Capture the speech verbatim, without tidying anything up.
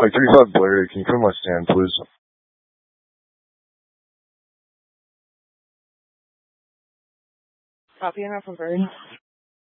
Like thirty-five Blair, can you come to my stand, please? Copy enough from Bird.